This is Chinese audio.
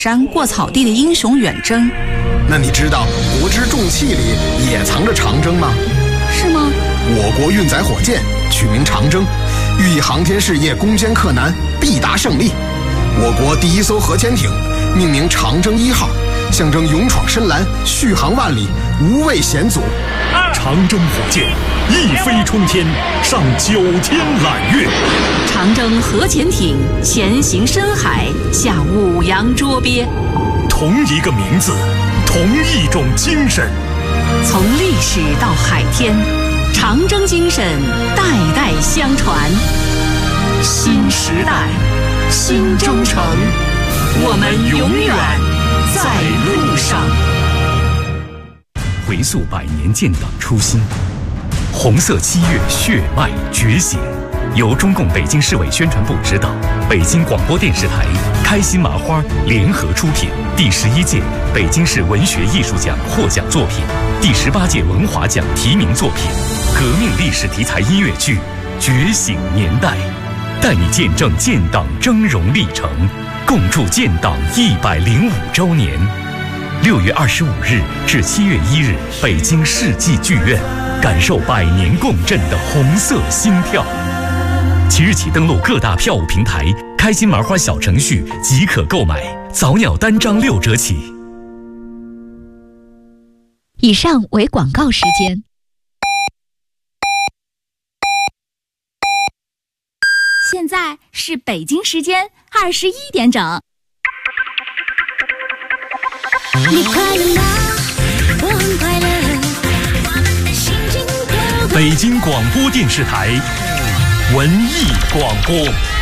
山过草地的英雄远征。 那你知道国之重器里也藏着长征吗？ 是吗？ 我国运载火箭取名长征，寓意航天事业攻坚克难，必达胜利。我国第一艘核潜艇命名长征1号，象征勇闯深蓝，续航万里，无畏险阻。 长征火箭一飞冲天，上9天揽月。 长征核潜艇前行深海，下五洋捉鳖。 同一个名字，同一种精神。 从历史到海天，长征精神代代相传。新时代，新征程，我们永远在路上。 回溯100年建党初心，红色7月血脉觉醒。由中共北京市委宣传部指导，北京广播电视台、开心麻花联合出品，第11届北京市文学艺术奖获奖作品，第18届文华奖提名作品，革命历史题材音乐剧《觉醒年代》，带你见证建党峥嵘历程，共筑建党105周年。6月25日至7月1日，北京世纪剧院，感受100年共振的红色心跳。即日起登录各大票务平台，开心麻花小程序即可购买，早鸟单张6折起。 以上为广告时间。 现在是北京时间21点整。 你快乐吗？我很快乐，我们的心情都北京广播电视台文艺广播。